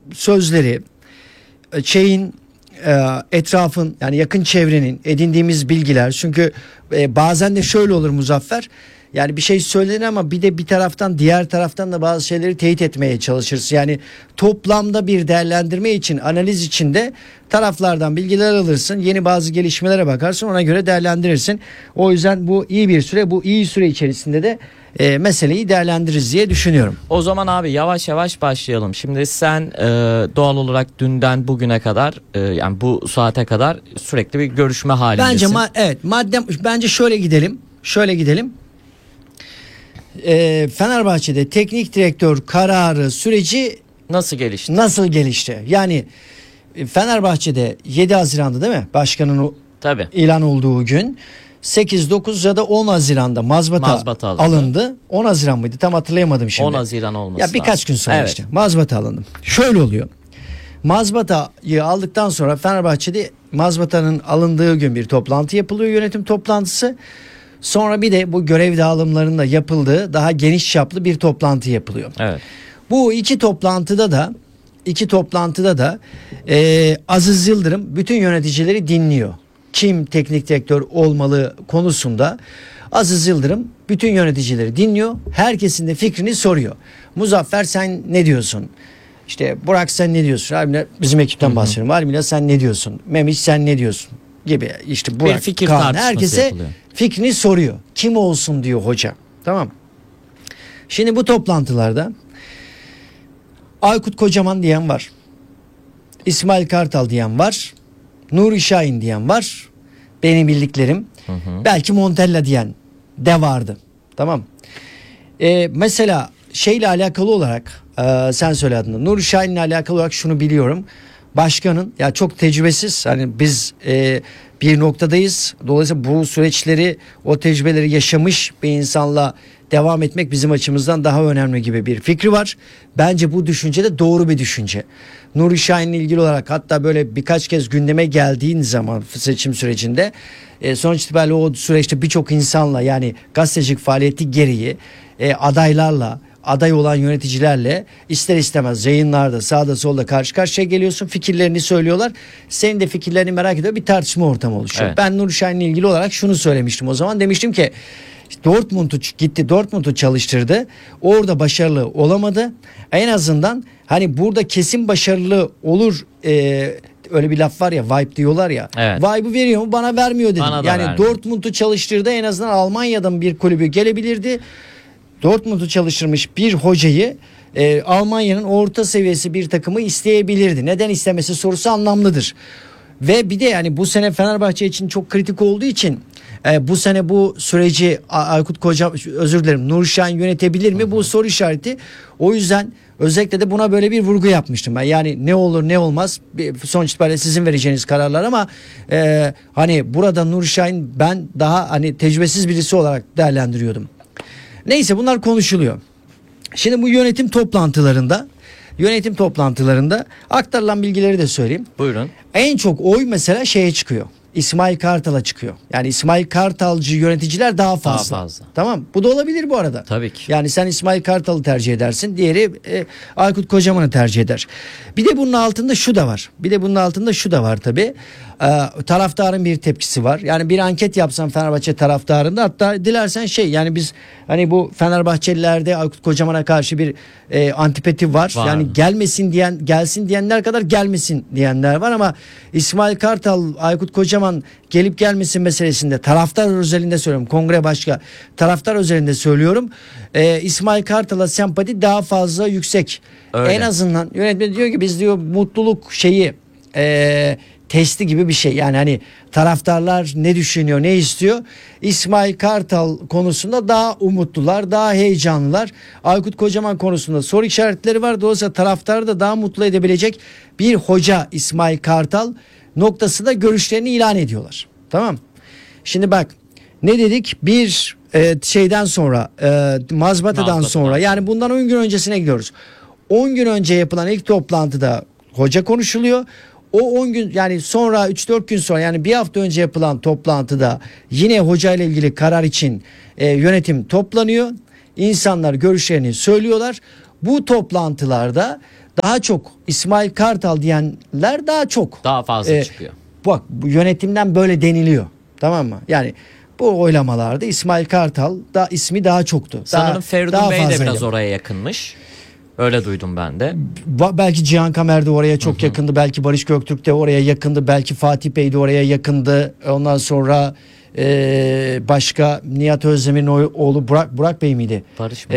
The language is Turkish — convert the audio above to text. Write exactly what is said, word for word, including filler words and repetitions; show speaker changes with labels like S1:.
S1: sözleri, şeyin, e, etrafın, yani yakın çevrenin edindiğimiz bilgiler, çünkü e, bazen de şöyle olur Muzaffer, yani bir şey söylenir ama bir de bir taraftan diğer taraftan da bazı şeyleri teyit etmeye çalışırsın. Yani toplamda bir değerlendirme için, analiz için de taraflardan bilgiler alırsın. Yeni bazı gelişmelere bakarsın, ona göre değerlendirirsin. O yüzden bu iyi bir süre, bu iyi süre içerisinde de e, meseleyi değerlendiririz diye düşünüyorum.
S2: O zaman abi yavaş yavaş başlayalım. Şimdi sen e, doğal olarak dünden bugüne kadar e, yani bu saate kadar sürekli bir görüşme halindesin.
S1: Bence ma- evet madde bence şöyle gidelim. Şöyle gidelim. E, Fenerbahçe'de teknik direktör kararı süreci
S2: nasıl gelişti?
S1: Nasıl gelişti? Yani Fenerbahçe'de yedi Haziran'da değil mi? Başkanın
S2: Tabii.
S1: ilan olduğu gün sekiz dokuz ya da on Haziran'da mazbata,
S2: mazbata alındı.
S1: alındı. on Haziran mıydı? Tam hatırlayamadım şimdi.
S2: on Haziran olması
S1: Ya birkaç
S2: lazım.
S1: gün sonra
S2: evet.
S1: işte mazbata alındı. Şöyle oluyor. Mazbatayı aldıktan sonra Fenerbahçe'de mazbatanın alındığı gün bir toplantı yapılıyor, yönetim toplantısı. Sonra bir de bu görev dağılımlarında yapıldığı daha geniş çaplı bir toplantı yapılıyor.
S2: Evet.
S1: Bu iki toplantıda da iki toplantıda da e, Aziz Yıldırım bütün yöneticileri dinliyor. Kim teknik direktör olmalı konusunda Aziz Yıldırım bütün yöneticileri dinliyor. Herkesin de fikrini soruyor. Muzaffer sen ne diyorsun? İşte Burak sen ne diyorsun? Albina, bizim ekipten bahsediyorum. Albina sen ne diyorsun? Memiş sen ne diyorsun? Gibi işte Burak,
S2: bir fikir
S1: Kaan,
S2: tartışması
S1: herkese
S2: yapılıyor.
S1: fikrini soruyor. Kim olsun diyor hoca. Tamam. Şimdi bu toplantılarda Aykut Kocaman diyen var. İsmail Kartal diyen var. Nuri Şahin diyen var. Benim bildiklerim. Hı hı. Belki Montella diyen de vardı. Tamam. Ee, mesela şeyle alakalı olarak e, sen söyle adını. Nuri Şahin'le alakalı olarak şunu biliyorum. Başkanın ya çok tecrübesiz. Hani biz e, bir noktadayız. Dolayısıyla bu süreçleri, o tecrübeleri yaşamış bir insanla devam etmek bizim açımızdan daha önemli gibi bir fikri var. Bence bu düşünce de doğru bir düşünce. Nuri Şahin'le ilgili olarak hatta böyle birkaç kez gündeme geldiğin zaman seçim sürecinde e, sonuç itibariyle o süreçte birçok insanla, yani gazetecilik faaliyeti gereği e, adaylarla, aday olan yöneticilerle ister istemez yayınlarda sağda solda karşı karşıya geliyorsun. Fikirlerini söylüyorlar. Senin de fikirlerini merak ediyor. Bir tartışma ortamı oluşuyor. Evet. Ben Nuri Şahin'le ilgili olarak şunu söylemiştim o zaman. Demiştim ki Dortmund'u gitti, Dortmund'u çalıştırdı. Orada başarılı olamadı. En azından hani burada kesin başarılı olur, e, öyle bir laf var ya, vibe diyorlar ya. Evet. Vibe'ı veriyor mu? Bana vermiyor dedim. Yani vermiyor. Dortmund'u çalıştırdı, en azından Almanya'dan bir kulübü gelebilirdi. Dortmund'u çalıştırmış bir hocayı e, Almanya'nın orta seviyesi bir takımı isteyebilirdi. Neden istemesi sorusu anlamlıdır. Ve bir de yani bu sene Fenerbahçe için çok kritik olduğu için e, bu sene bu süreci Aykut Koca, özür dilerim, Nuri Şahin yönetebilir mi? Hı hı. Bu soru işareti. O yüzden özellikle de buna böyle bir vurgu yapmıştım ben. Yani ne olur ne olmaz, sonuç itibariyle sizin vereceğiniz kararlar ama e, hani burada Nuri Şahin ben daha hani tecrübesiz birisi olarak değerlendiriyordum. Neyse, bunlar konuşuluyor. Şimdi bu yönetim toplantılarında yönetim toplantılarında aktarılan bilgileri de söyleyeyim.
S2: Buyurun.
S1: En çok oy mesela şeye çıkıyor. İsmail Kartal'a çıkıyor. Yani İsmail Kartalcı yöneticiler daha fazla.
S2: Daha fazla.
S1: Tamam. Bu da olabilir bu arada.
S2: Tabii ki.
S1: Yani sen İsmail Kartal'ı tercih edersin. Diğeri e, Aykut Kocaman'ı tercih eder. Bir de bunun altında şu da var. Bir de bunun altında şu da var tabii. Ee, taraftarın bir tepkisi var. Yani bir anket yapsam Fenerbahçe taraftarında, hatta dilersen şey, yani biz hani bu Fenerbahçelilerde Aykut Kocaman'a karşı bir e, antipati var. var. Yani gelmesin diyen, gelsin diyenler kadar gelmesin diyenler var ama İsmail Kartal, Aykut Kocaman gelip gelmesin meselesinde taraftar özelinde söylüyorum. Kongre başka taraftar özelinde söylüyorum. Ee, İsmail Kartal'a sempati daha fazla yüksek. Öyle. En azından yönetmen diyor ki biz diyor mutluluk şeyi eee testi gibi bir şey. Yani hani taraftarlar ne düşünüyor, ne istiyor? İsmail Kartal konusunda daha umutlular, daha heyecanlılar. Aykut Kocaman konusunda soru işaretleri var. Dolayısıyla taraftarı da daha mutlu edebilecek bir hoca İsmail Kartal noktasında görüşlerini ilan ediyorlar. Tamam. Şimdi bak, ne dedik? Bir e, şeyden sonra, e, mazbatadan, mazbatadan sonra, yani bundan on gün öncesine gidiyoruz. on gün önce yapılan ilk toplantıda hoca konuşuluyor. O on gün, yani sonra üç dört gün sonra, yani bir hafta önce yapılan toplantıda yine hoca ile ilgili karar için e, yönetim toplanıyor. İnsanlar görüşlerini söylüyorlar. Bu toplantılarda daha çok İsmail Kartal diyenler daha çok.
S2: Daha fazla
S1: Ee,
S2: çıkıyor.
S1: Bak bu yönetimden böyle deniliyor. Tamam mı? Yani bu oylamalarda İsmail Kartal da ismi daha çoktu.
S2: Sanırım
S1: daha,
S2: Feridun
S1: daha
S2: Bey de
S1: fazlaydı.
S2: biraz oraya yakınmış. Öyle duydum ben de.
S1: Ba- belki Cihan Kamer de oraya çok
S2: Hı hı.
S1: yakındı. Belki Barış Göktürk de oraya yakındı. Belki Fatih Bey de oraya yakındı. Ondan sonra e, başka Nihat Özdemir'in oğlu Burak, Burak Bey miydi?
S2: Barış mı?